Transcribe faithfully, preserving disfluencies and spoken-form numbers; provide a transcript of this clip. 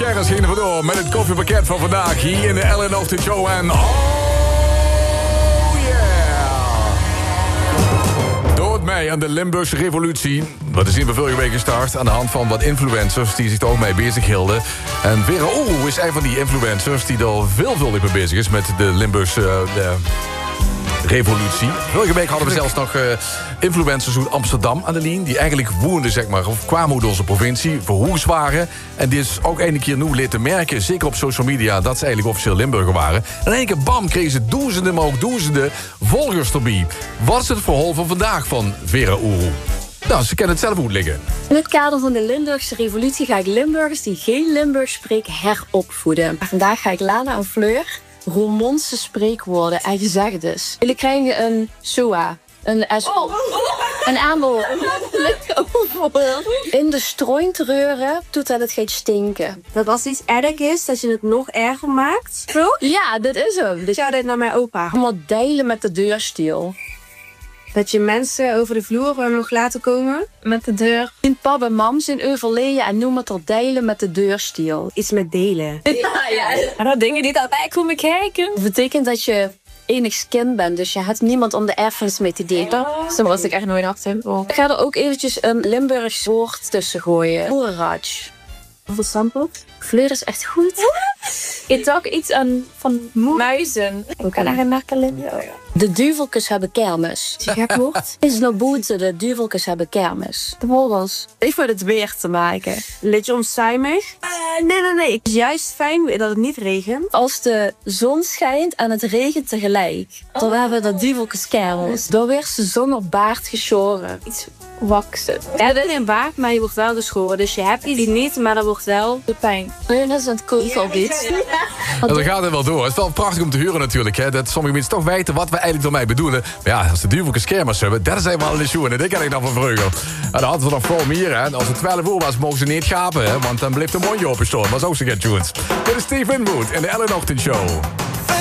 Cherish ging er vandoor met het koffiepakket van vandaag hier in de Ellen Ochtend Show. En oh yeah! Dood mij aan de Limburgse revolutie. Dat is in vorige week gestart aan de hand van wat influencers die zich er ook mee bezig hielden. En Vera Uru is een van die influencers die er veelvuldig mee bezig is met de Limburgse uh, revolutie. Vorige week hadden we zelfs nog uh, influencers uit Amsterdam aan de lijn, die eigenlijk woonden, zeg maar, of kwamen uit onze provincie, verhoes waren. En dit is ook een keer nu leren merken, zeker op social media, dat ze eigenlijk officieel Limburger waren. En in één keer, bam, kregen ze duizenden, maar ook duizenden volgers erbij. Wat is het verhaal van vandaag van Vera Uru? Nou, ze kennen het zelf goed liggen. In het kader van de Limburgse revolutie ga ik Limburgers die geen Limburgs spreken heropvoeden. Maar vandaag ga ik Lana en Fleur Roermondse spreekwoorden en gezegdes. Jullie krijgen een S O A, een S O, een aanbod. In de stroin te reuren doet dat het geen stinken. Dat als iets erg is, dat je het nog erger maakt. Zo? Ja, dat is hem. Dus Zou dit naar mijn opa? allemaal delen met de deurstiel. Dat je mensen over de vloer nog laten komen met de deur. In pap en mam zijn overleden en noem het al delen met de deurstiel. Iets met delen. Ja, ja. En dat dingen die daarbij komen kijken. Dat betekent dat je enig kind bent, dus je hebt niemand om de erfenis mee te delen. Zo was ik echt nooit achter. Oh. Ik ga er ook eventjes een Limburgs woord tussen gooien. Boerenraj. Hoeveel sample? Fleur is echt goed. Ik dacht iets aan van muizen. Ik kan er een merken. De duveltjes hebben kermis. Die gek wordt. Is nou boete, de duveltjes hebben kermis. De vogels. Ik vond het weer te maken. Liedje onstuimig? Uh, nee, nee, nee. Het is juist fijn dat het niet regent. Als de zon schijnt en het regent tegelijk, dan hebben we de duveltjes kermis. Dan werd ze zonder baard geschoren. Iets waksen. Ja, dat is een baard, maar je wordt wel geschoren. Dus je hebt iets niet, maar dat wordt wel de pijn. Leun is aan het kogelbied. En dan gaat het wel door. Het is wel prachtig om te huren natuurlijk. Hè, dat sommige mensen toch weten wat we eigenlijk ermee bedoelen. Maar ja, als de duveltjes kermis hebben, dat is helemaal een issue. En dit kan ik dan van vreugel. En dan hadden we nog veel meer. Hè. En als het twaalf uur was, mogen ze niet gapen. Hè, want dan bleef de mondje openstaan. Maar zo ze get tunes. Dit is Steve Winwood in de Ellen Ochtend Show.